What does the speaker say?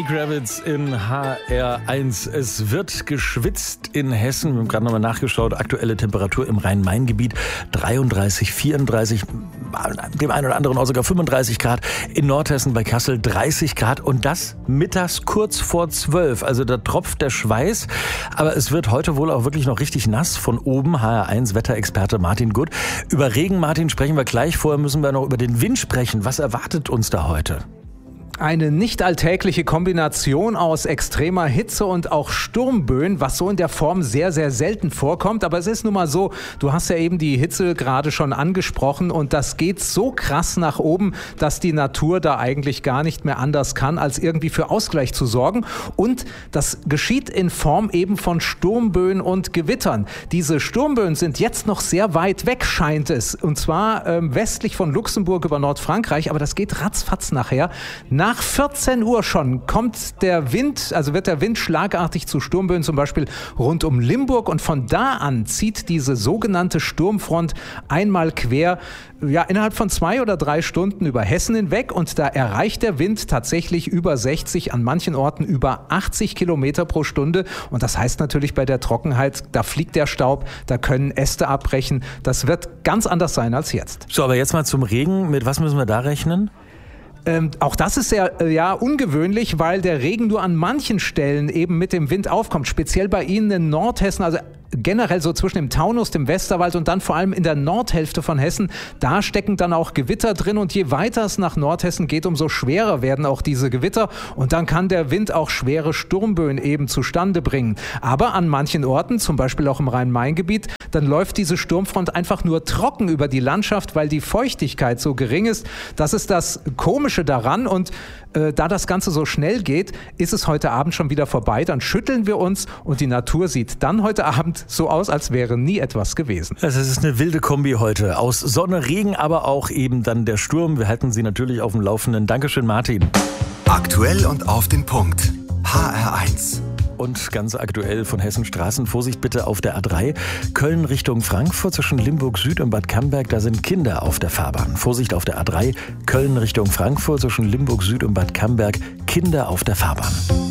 Lenny Kravitz in HR1. Es wird geschwitzt in Hessen. Wir haben gerade nochmal nachgeschaut. Aktuelle Temperatur im Rhein-Main-Gebiet 33, 34, dem einen oder anderen auch sogar 35 Grad. In Nordhessen bei Kassel 30 Grad und das mittags kurz vor 12. Also da tropft der Schweiß. Aber es wird heute wohl auch wirklich noch richtig nass von oben. HR1 Wetterexperte Martin Gutt. Über Regen, Martin, sprechen wir gleich. Vorher müssen wir noch über den Wind sprechen. Was erwartet uns da heute? Eine nicht alltägliche Kombination aus extremer Hitze und auch Sturmböen, was so in der Form sehr, sehr selten vorkommt. Aber es ist nun mal so, du hast ja eben die Hitze gerade schon angesprochen und das geht so krass nach oben, dass die Natur da eigentlich gar nicht mehr anders kann, als irgendwie für Ausgleich zu sorgen. Und das geschieht in Form eben von Sturmböen und Gewittern. Diese Sturmböen sind jetzt noch sehr weit weg, scheint es. Und zwar westlich von Luxemburg über Nordfrankreich, aber das geht ratzfatz nachher. Nach 14 Uhr schon kommt der Wind, also wird der Wind schlagartig zu Sturmböen, zum Beispiel rund um Limburg. Und von da an zieht diese sogenannte Sturmfront einmal quer, innerhalb von 2 oder 3 Stunden über Hessen hinweg. Und da erreicht der Wind tatsächlich über 60, an manchen Orten über 80 Kilometer pro Stunde. Und das heißt natürlich bei der Trockenheit, da fliegt der Staub, da können Äste abbrechen. Das wird ganz anders sein als jetzt. So, aber jetzt mal zum Regen. Mit was müssen wir da rechnen? Auch das ist sehr ungewöhnlich, weil der Regen nur an manchen Stellen eben mit dem Wind aufkommt. Speziell bei Ihnen in Nordhessen, also generell so zwischen dem Taunus, dem Westerwald und dann vor allem in der Nordhälfte von Hessen, da stecken dann auch Gewitter drin und je weiter es nach Nordhessen geht, umso schwerer werden auch diese Gewitter und dann kann der Wind auch schwere Sturmböen eben zustande bringen. Aber an manchen Orten, zum Beispiel auch im Rhein-Main-Gebiet, dann läuft diese Sturmfront einfach nur trocken über die Landschaft, weil die Feuchtigkeit so gering ist. Das ist das Komische daran und da das Ganze so schnell geht, ist es heute Abend schon wieder vorbei. Dann schütteln wir uns und die Natur sieht dann heute Abend so aus, als wäre nie etwas gewesen. Also es ist eine wilde Kombi heute. Aus Sonne, Regen, aber auch eben dann der Sturm. Wir halten Sie natürlich auf dem Laufenden. Dankeschön, Martin. Aktuell und auf den Punkt. HR1. Und ganz aktuell von Hessen Straßen. Vorsicht bitte auf der A3. Köln Richtung Frankfurt zwischen Limburg Süd und Bad Camberg. Da sind Kinder auf der Fahrbahn. Vorsicht auf der A3. Köln Richtung Frankfurt zwischen Limburg Süd und Bad Camberg. Kinder auf der Fahrbahn.